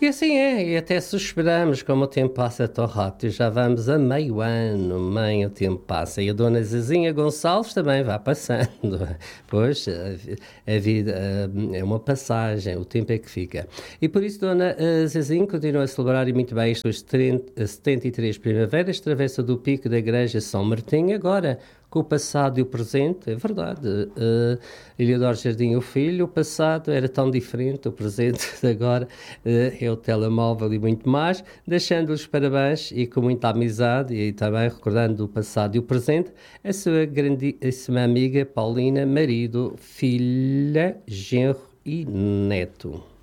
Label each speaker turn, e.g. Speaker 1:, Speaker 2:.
Speaker 1: E assim é, e até suspiramos como o tempo passa tão rápido, já vamos a meio ano, meio tempo passa, e a dona Zezinha Gonçalves também vai passando, pois a vida é uma passagem, o tempo é que fica. E por isso dona Zezinha continua a celebrar e muito bem as suas 73 primaveras, travessa do pico da igreja São Martinho, agora com o passado e o presente, é verdade. Eliodoro Jardim, o filho, o passado era tão diferente, o presente de agora é o telemóvel e muito mais, deixando-lhes parabéns e com muita amizade e também recordando o passado e o presente, a sua grandíssima amiga Paulina, marido, filha, genro e neto.